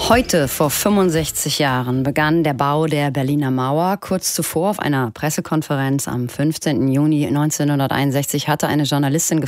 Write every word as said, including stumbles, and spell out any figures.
Heute, vor fünfundsechzig Jahren, begann der Bau der Berliner Mauer. Kurz zuvor, auf einer Pressekonferenz am fünfzehnten Juni neunzehnhunderteinundsechzig, hatte eine Journalistin